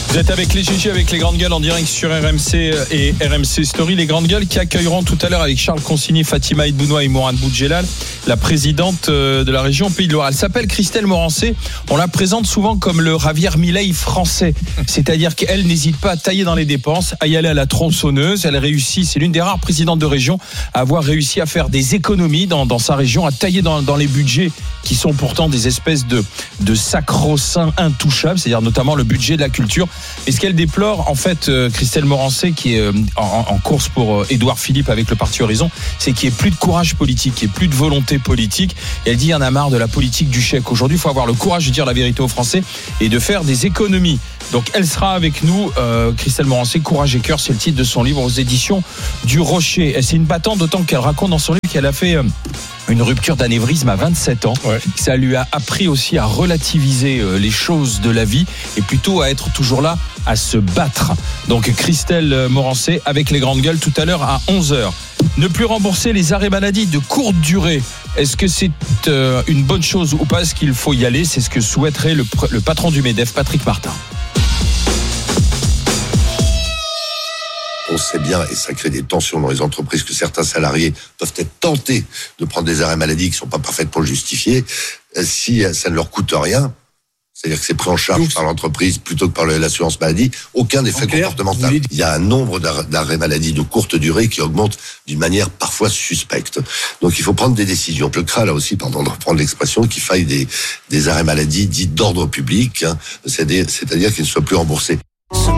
Vous êtes avec les GG, avec les grandes gueules en direct sur RMC et RMC Story. Les grandes gueules qui accueilleront tout à l'heure avec Charles Consigny, Fatima Ibounoua et Mourad Boudjelal, la présidente de la région Pays de Loire. Elle s'appelle Christelle Morancé. On la présente souvent comme le Javier Milei français. C'est-à-dire qu'elle n'hésite pas à tailler dans les dépenses, à y aller à la tronçonneuse. Elle réussit, c'est l'une des rares présidentes de région à avoir réussi à faire des économies dans sa région, à tailler dans les budgets qui sont pourtant des espèces de sacro-saints intouchables, c'est-à-dire notamment le budget de la culture. Et ce qu'elle déplore, en fait, Christelle Morancé, qui est en course pour Édouard Philippe avec le Parti Horizon, c'est qu'il n'y ait plus de courage politique, qu'il n'y ait plus de volonté politique. Et elle dit, il y en a marre de la politique du chèque. Aujourd'hui, il faut avoir le courage de dire la vérité aux Français et de faire des économies. Donc, elle sera avec nous, Christelle Morancé, Courage et cœur, c'est le titre de son livre aux éditions du Rocher. Et c'est une battante, d'autant qu'elle raconte dans son livre qu'elle a fait une rupture d'anévrisme à 27 ans. Ouais. Ça lui a appris aussi à relativiser les choses de la vie et plutôt à être toujours là, à se battre. Donc Christelle Morancé avec les grandes gueules tout à l'heure à 11h. Ne plus rembourser les arrêts maladie de courte durée. Est-ce que c'est une bonne chose ou pas? Est-ce qu'il faut y aller? C'est ce que souhaiterait le patron du MEDEF, Patrick Martin. On sait bien, et ça crée des tensions dans les entreprises, que certains salariés peuvent être tentés de prendre des arrêts maladie qui ne sont pas parfaits pour le justifier, si ça ne leur coûte rien. C'est-à-dire que c'est pris en charge par l'entreprise plutôt que par l'assurance maladie. Aucun effet comportemental. Il y a un nombre d'arrêts maladie de courte durée qui augmente d'une manière parfois suspecte. Donc il faut prendre des décisions. Je crains là aussi, pardon de reprendre l'expression, qu'il faille des arrêts maladie dits d'ordre public, hein, c'est-à-dire qu'ils ne soient plus remboursés.